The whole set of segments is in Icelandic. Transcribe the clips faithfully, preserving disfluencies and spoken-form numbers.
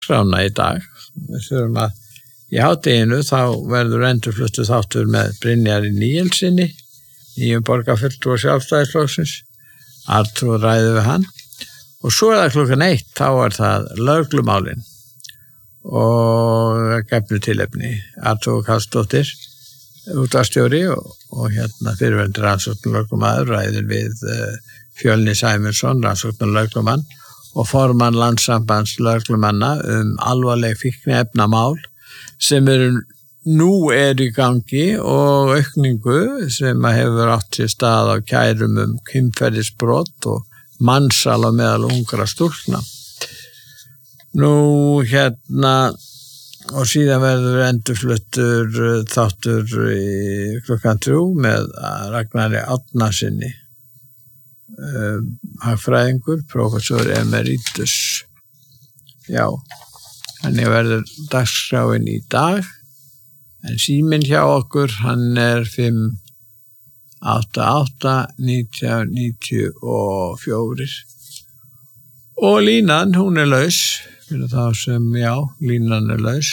skrána í dag. Við þurfum að í hádeginu þá verður endurfluttur þáttur með Brynjari Níelsinni, nýjum borgarfulltrúa Sjálfstæðisflokksins. Arnþór ræður við hann. Og svo er það klukkan eitt, þá er það lögreglumálin og gefnu tilefni. Arnþór Karlsdóttir, útvarpsstjóri og, og hérna fyrirverandi rannsóknarlögreglumaður ræðir við uh, Fjölni Sæmundsson, rannsóknarlögreglumann og formann Landssambands lögreglumanna um alvarleg fíkniefnamál sem eru nú er í gangi og aukningu sem hefur átt sér stað á kærum um kynferðisbrot og mannsal á meðal ungra stúlkna. Nú hérna og síðan verður endurfluttur þáttur í klukkan þrjú með Ragnari Árnasyni, uh, hagfræðingur, prófessor emeritus. Já, þannig verður dagskráin í dag, en síminn hjá okkur, hann er fimm átta átta nítján níutíu og fjögur. Og línan, hún er laus, fyrir þá sem, já, línan er laus.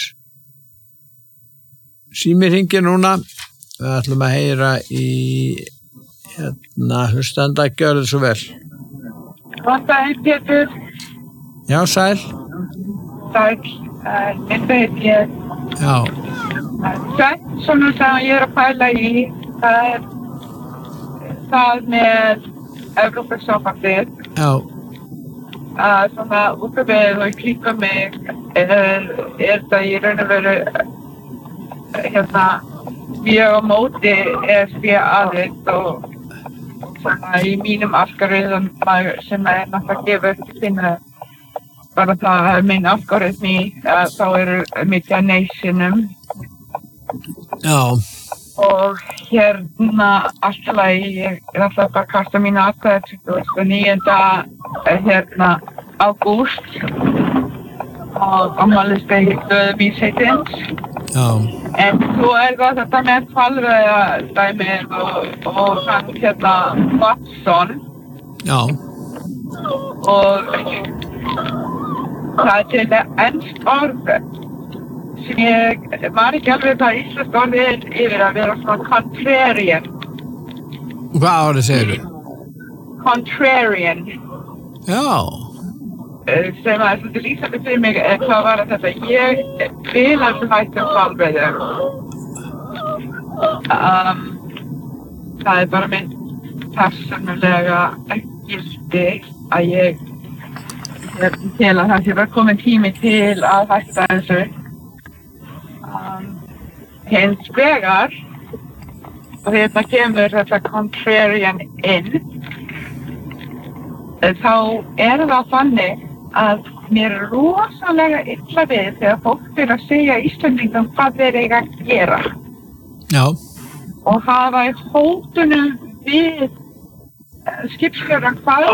Síminn hringir núna, við ætlum að heyra í, hérna, hlustanda, gjörðu svo vel. Góðan daginn, Pétur. Já, sæl. Sæl, þetta heit ég. Já. Sæl, svona sem ég er að pæla í, það er það með Evrópusambandið. Já. Að svona út af við og í kringum mig er, er það í raun og veru hérna mjög á móti E S B aðild og svona í mínum algoritm sem er náttúrulega að gefa upp sína bara það að minn algoritmi að þá eru mikið að neysinum. Já. Og hérna alltaf ég er alltaf bara að kasta mínu atkvæði tuttugasta og níunda hérna ágúst og afmælisdegi Vísheitins. Já. En svo er það þetta með hvalveiða dæmið og, og hann hérna Watson. Já. Og það er til enskt orð sem ég var ekki alveg það íslenskt orðið yfir að vera svona contrarian. Hvað orðið segir þú? Contrarian. Já. Sem að þetta lýsandi fyrir mig hvað var að þetta. Ég vil alveg hægt um hvalveiðar. Um, það er bara minn persónulega gildi að ég til að það sé bara komin tími til að hætta þessu. Um, hins vegar og hérna kemur þetta contrarian inn þá er það þannig að mér er rosalega illa við þegar fólk fyrir að segja Íslendingum hvað þeir eiga að gera. Já. Og hafa í hótunum við skipstjóra hvað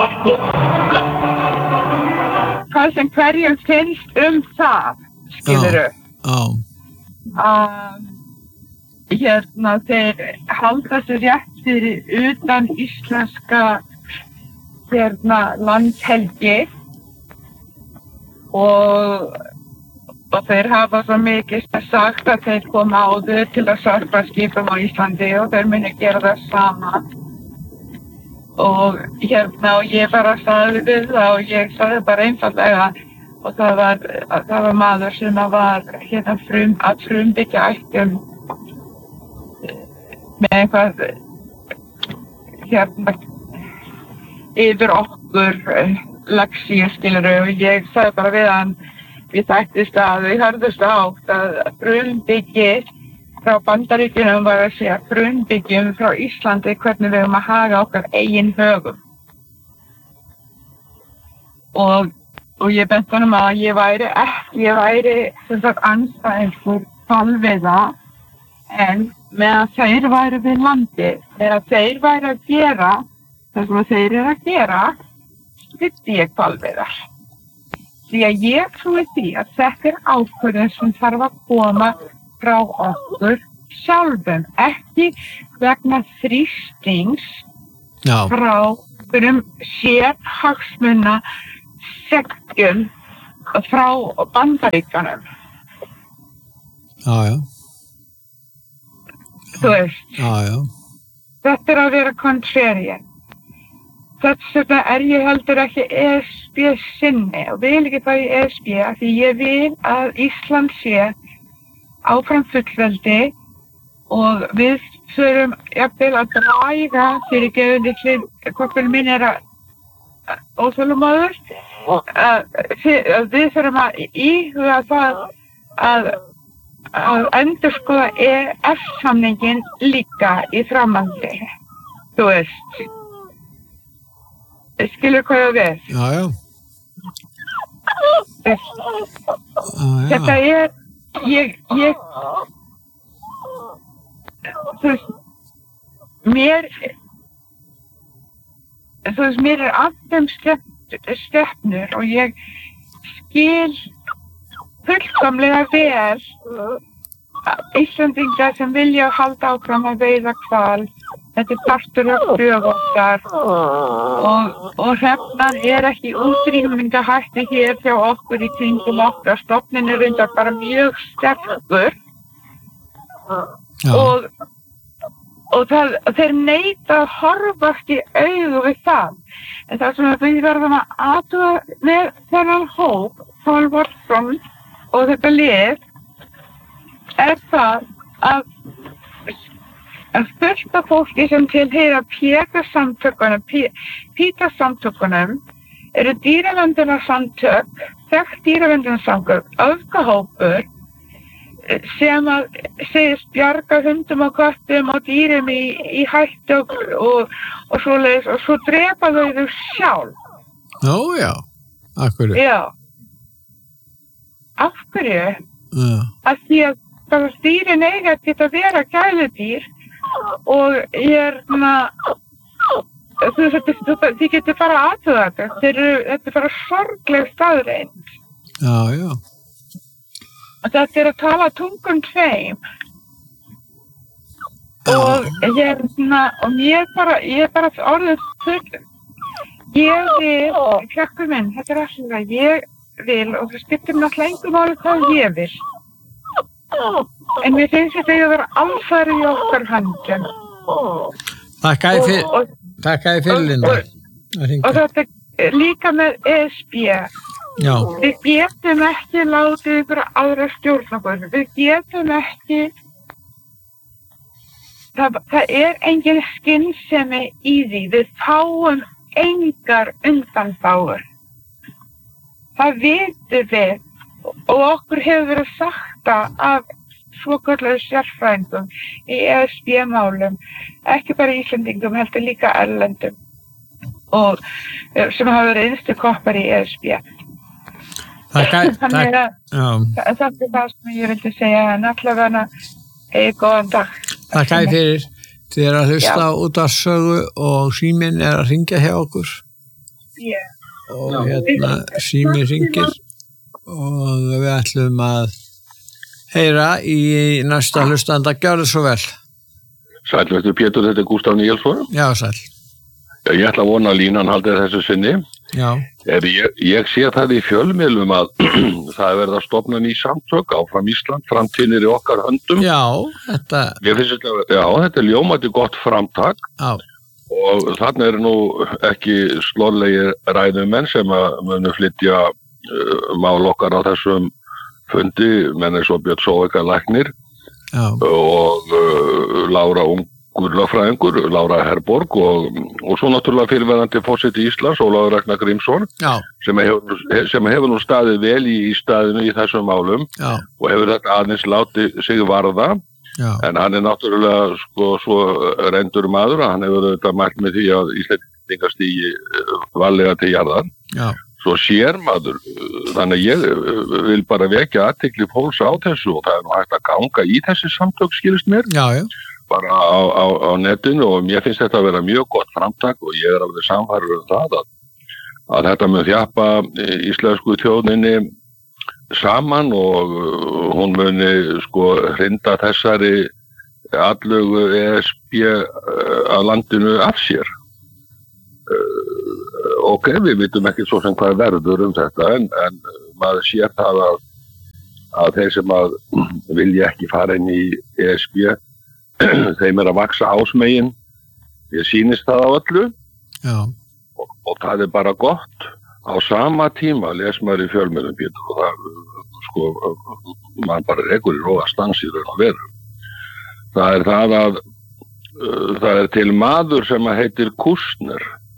hvað sem hverjum finnst um það, skilurðu. Já. Um, hérna þeir halda sér rétt fyrir utan íslenska hérna landhelgi og, og þeir hafa svo mikið sagt að þeir koma áður til að sarpa skipum á Íslandi og þeir muni gera það sama og hérna og ég bara sagði við það og ég sagði bara einfaldlega og það var, það var maður sem var hérna frum, að frumbyggja ættum með eitthvað hérna yfir okkur laxíu skilurðu og ég sagði bara við hann við þættist að við hörðust átt að frumbyggi frá Bandaríkjunum var að segja frumbyggjum frá Íslandi hvernig við höfum að haga okkar eigin högum og og ég bent honum að ég væri ekki, ég væri sem sagt andstæðingur hvalveiða en meðan þeir væri við landi, meðan þeir væri að gera það sem þeir eru að gera, styddi ég hvalveiðar. Því að ég trúi því að þetta er ákvörðun sem þarf að koma frá okkur sjálfum, ekki vegna þrýstings frá einhverjum sérhagsmuna segjum frá Bandaríkjanum. Já, já. Þú veist. Já, já. Þetta er að vera contrarian. Þess vegna er ég heldur ekki E S B sinni og vil ekki fara í E S B af því ég vil að Ísland sé áfram fullveldi og við þurfum jafnvel að draga fyrir gefið litli koppil minn er að óþjólumadur að við þurfum að íhuga það að, að endurskoða E F samningin líka í framhaldi. Þú veist. Skilur hvað ég við? Já, já. já, já. Þetta er, ég, ég, þú veist, mér, þú veist, mér er allum stefnur og ég skil fullkomlega vel Íslendingar sem vilja halda áfram að veiða hval. Þetta er partur af dög okkar og, og hrefnan er ekki útrýmingahætti hér hjá okkur í kringum okkar. Stofninn er reyndar bara mjög sterkur og, og það, þeir neita að horfast í augu við það. En það sem við verðum að athuga með þennan hóp, Paul Watson og þetta lið, er það að að fullt af fólki sem tilheyra PETA-samtökunum, PETA-samtökunum eru dýraverndarsamtök, þekkt dýraverndarsamtök, öfgahópur sem að segist bjarga hundum og köttum og dýrum í, í hættu og, og, og svoleiðis og svo drepa þau þau sjálf. Ó já, af hverju? Já. Af hverju? Já. Af því að það dýrin eiga geta vera gæludýr og ég er svona, þú veist, þið getur bara aðtöða þetta, þetta er bara sorgleg staðreynd. Já, já. Og þetta er að tala tungum tveim. Já. Og ég er svona, og ég bara, ég er bara orðið full, ég vil, krakkur minn, þetta er alltaf að ég vil, og það skiptir náttúrulega engu máli hvað ég vil. En mér finnst þetta að vera alfæri í okkar höndum. Takk að ég fyrir, Linda. Og þetta líka með E S B. Já. Við getum ekki látið ykkur aðra stjórna okkur. Við getum ekki, það, það er engin skynsemi í því. Við fáum engar undanþágur. Það vitum við og okkur hefur verið sagt af svokallaður sérfræðingum í E S B-málum, ekki bara Íslendingum, heldur líka erlendum og sem hafa verið einstu koppar í E S B. Takk, Þannig að þetta er það sem ég vildi segja, en allavega eigi góðan dag. Takk að ég fyrir. Þið er að hlusta út af sögu og síminn er að ringja hjá okkur. Já. Og hérna síminn ringir og við ætlum að heyra í næsta hlustanda. Gjörðu svo vel. Sæll, veistu Pétur, þetta er Gústaf Níelsson. Já, sæll. Ég ætla að vona að línan haldið þessu sinni. Já. Ég, ég sé það í fjölmiðlum að það er verið að stofna ný samtök áfram Ísland, framtíðin er í okkar höndum. Já, þetta... Ég finnst þetta, já, þetta er ljómandi gott framtak. Já. Og þarna eru nú ekki slorlegir ræðumenn sem að munu flytja uh, mál okkar á þessum fundi, menn eins og Björn Sóvika læknir og uh, Lára Ungur lögfræðingur, Lára Herborg og, og svo náttúrulega fyrirverandi forseti Íslands, Ólafur Ragnar Grímsson sem hefur, sem hefur nú staðið vel í, í staðinu í þessum málum. Já. Og hefur þetta aðeins látið sig varða. Já. En hann er náttúrulega sko svo reyndur maður að hann hefur þetta mælt með því að Íslendingar stígi varlega til jarðar. Já. Svo sér maður, þannig að ég vil bara vekja athygli fólks á þessu og það er nú hægt að ganga í þessi samtök, skilist mér. Já, já. Bara á, á, á netinu og mér finnst þetta að vera mjög gott framtak og ég er alveg samfærður um það að, að þetta mun þjappa íslensku þjóðinni saman og hún muni sko hrinda þessari allugu E S B að landinu af sér. Ok, við vitum ekki svo sem hvað verður um þetta en, en maður sér það að, að þeir sem að vilja ekki fara inn í E S B, þeim er að vaksa ásmegin, ég sýnist það á öllu. Já. Og, og það er bara gott. Á sama tíma les maður í fjölmiðlum, Pétur, og það, sko, maður bara rekur í róga stansi raun og veru. Það er það að uh, það er til maður sem að heitir Kushner.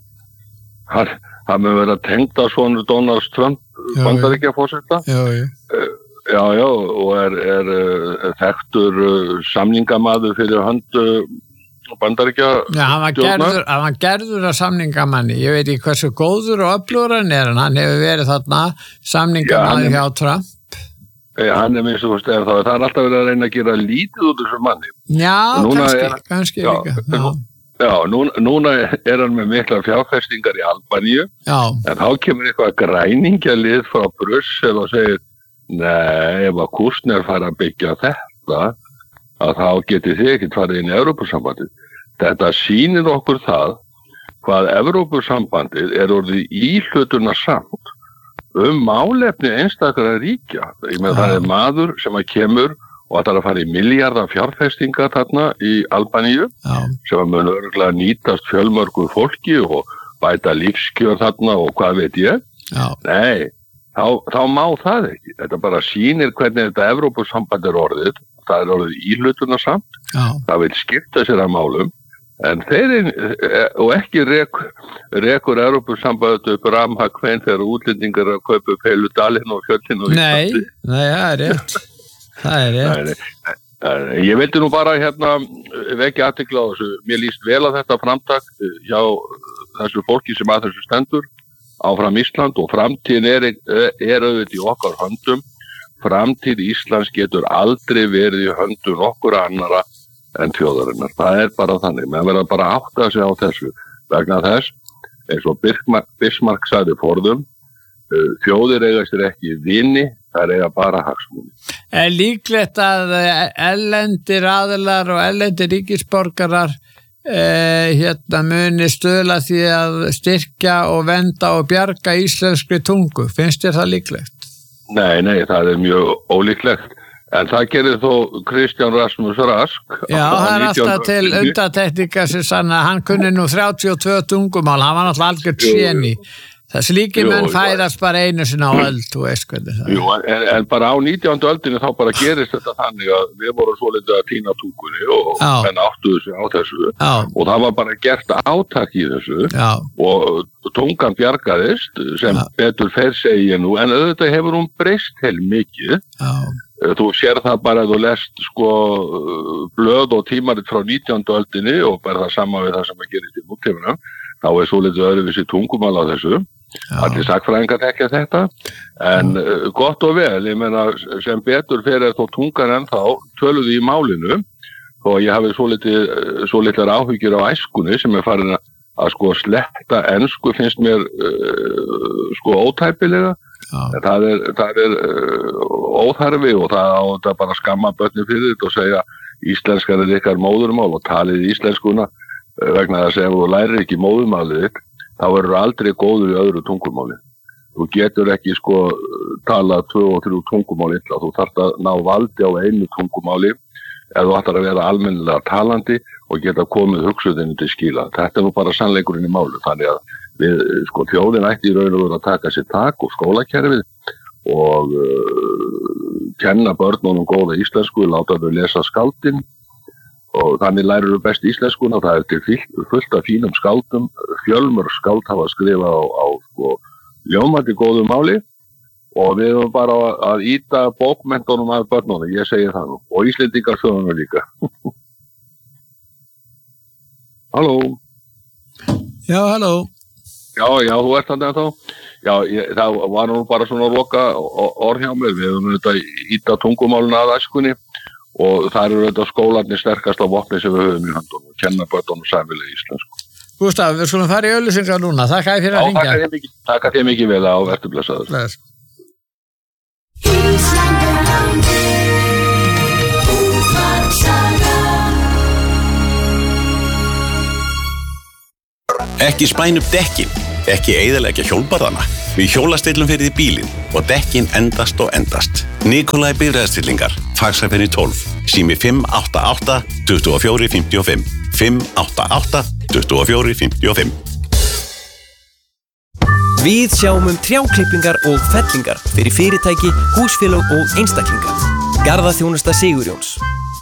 Hann, hann mun vera tengd á sonur Donald Trump, Bandaríkjaforseta. Já, já. Uh, já, já, og er, er uh, þekktur uh, samningamaður fyrir hönd uh, Bandaríkja. Já, hann var gerður, hann var gerður af samningamanni. Ég veit ekki hversu góður og öflugur hann er, en hann hefur verið þarna samningamanni hjá Trump. Ja, hann er minnst, þú veist, það, það er alltaf verið að reyna að gera lítið út þessu manni. Já, kannski, er, kannski já, líka. Já, já núna, núna er hann með miklar fjárfestingar í Albaníu, já. En þá kemur eitthvað græningjalið frá Brussel og segir, nei, ef að Kushner fara að byggja þetta, að þá getið þið ekkert farið inn í Evrópusambandið. Þetta sýnir okkur það hvað Evrópusambandið er orðið íhlutuna samt um málefni einstakra ríkja. Ég með það er maður sem að kemur og ætlar að fara í milljarða fjárfestingar þarna í Albaníu, Já. Sem að mun örugglega nýtast fjölmörgu fólki og bæta lífskjör þarna og hvað veit ég. Já. Nei, þá, þá má það ekki. Þetta bara sýnir hvernig þetta Evrópusamband er orðið. Það er orðið íhlutuna samt. Já. Það vil skipta sér að málum. En þeir er, og ekki rek, rekur Evrópusambandið upp ramhakvein þegar útlendingar að kaupa upp heilu dalinn og fjöllin og Nei, nei, það er rétt. Það er rétt. Nei, nei, ég vildi nú bara hérna vekja athygli á þessu. Mér líst vel að þetta framtak hjá þessu fólki sem að þessu stendur áfram Ísland og framtíðin er, er auðvitað í okkar höndum. Framtíð Íslands getur aldrei verið í höndum okkur annara en þjóðarinnar. Það er bara þannig. Menn verða bara að átta sig á þessu. Vegna þess, eins og Bismarck sagði forðum, þjóðir eiga sér ekki vini, það eiga bara hagsmuni. Er líklegt að erlendir aðilar og erlendir ríkisborgarar eh, hérna muni stuðla því að styrkja og venda og bjarga íslenskri tungu? Finnst þér það líklegt? Nei, nei, það er mjög ólíklegt. En það gerir þó Kristján Rasmus Rask. Já, það er alltaf til undantekningar sem sanna að hann kunni nú þrjátíu og tvö tungumál, hann var náttúrulega algjört séni. Þessi líki menn fæðast bara einu sinna á öld, þú veist hvernig það er. Jú, en, en bara á nítjándu öldinni þá bara gerist þetta þannig að við vorum svolítið að týna tungunni og menn áttuðu sig á þessu. Já. Og það var bara gert átak í þessu. Já. Og tungan bjargaðist sem Já. Betur fer segja nú, en auðvitað hefur hún breyst heil mikið. Já. Þú sér það bara að þú lest sko blöð og tímarit frá nítjándu öldinni og bara það sama við það sem að gerist í nútímanum. Þá er svolítið öðruvísi tungumál á þessu. Allir sakfræðingar þekkja þetta, en uh, gott og vel, ég meina sem betur fyrir þó tungan ennþá töluðu í málinu og ég hafi svolítið áhyggjur á æskunni sem er farin að, að sko sletta ensku finnst mér uh, sko ótæpilega. En það er, það er uh, óþarfi og það á þetta bara skamma börnum fyrir þetta og segja íslenskar er ykkar móðurmál og talið íslenskuna uh, vegna þess að ef þú lærir ekki móðurmálið þitt þá verður aldrei góður í öðru tungumáli. Þú getur ekki sko tala tvö og þrjú tungumáli illa, þú þarft að ná valdi á einu tungumáli eða þú ætlar að vera almennilega talandi og geta komið hugsuðinu til skila. Þetta er nú bara sannleikurinn í málu, þannig að við, sko, þjóðin ætti í raun og veru að taka sér tak og skólakerfið og uh, kenna börnunum góða íslensku, láta þau lesa skáldin og þannig lærir þú best íslenskuna og það er til fullt af fínum skáldum, fjölmörg skáld hafa skrifað á, á sko, ljómandi góðu máli og við erum bara að ýta bókmenntunum af börnunum, ég segi það nú, og Íslendingar söguna líka. Halló? Já, halló? Já, já, þú ert þannig að þá? Já, ég, það var nú bara svona loka orð hjá mér, við erum þetta ýta tungumáluna að æskunni og það eru þetta skólarnir sterkast á vopni sem við höfum í höndunum og kenna börnunum sæmilega íslensku. Gústaf, við skulum fara í auglýsingar núna. Þakka þér fyrir að hringja. Þakka þér mikið vel á vertu blessaður. Bless. Ekki spæn upp dekkin. Ekki eyðileggja hjólbarðana. Við hjólastillum fyrir því bílinn og dekkin endast og endast. Nikolai bifreiðastillingar, Faxafeni tólf, sími fimm átta átta, tvö fjögur fimm fimm, fimm átta átta, tvö fjögur fimm fimm. Við sjáum um trjáklippingar og fellingar fyrir fyrirtæki, húsfélög og einstaklinga. Garðaþjónusta Sigurjóns.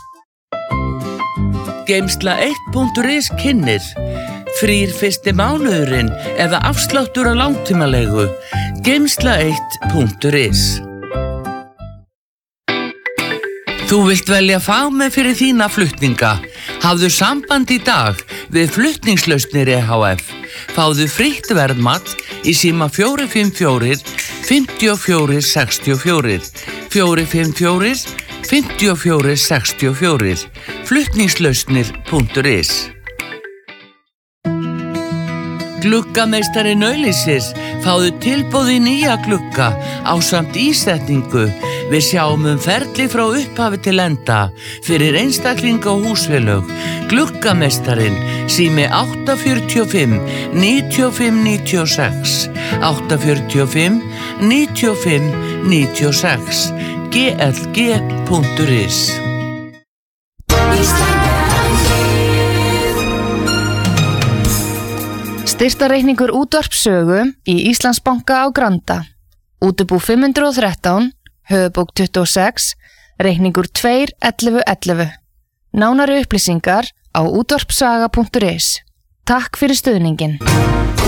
Geymsla eitt punktur is kynnir. Frýr fyrsti mánuðurinn eða afsláttur á langtímalegu. Geymsla eitt punktur is. Þú vilt velja fagmenn fyrir þína flutninga. Hafðu samband í dag við Flutningslausnir E H F. Fáðu frítt verðmat í síma fjögur fimm fjögur, fimm fjögur sex fjögur, fjögur fimm fjögur, fimm fjögur sex fjögur, flutningslausnir punktur is. Gluggameistari Nauðlýsis, fáðu tilboð í nýja glugga ásamt ísetningu. Við sjáum um ferli frá upphafi til enda fyrir einstaklinga og húsfélög. Gluggameistarinn, sími átta fjögur fimm, níu fimm níu sex, átta fjögur fimm, níu fimm níu sex, g l g punktur is. Styrktarreikningur útvarpssögu í Íslandsbanka á Granda. Útibú fimm hundruð og þrettán, höfubók tuttugu og sex, reikningur tvö ellefu ellefu. Nánari upplýsingar á útvarpssaga punktur is. Takk fyrir stuðningin.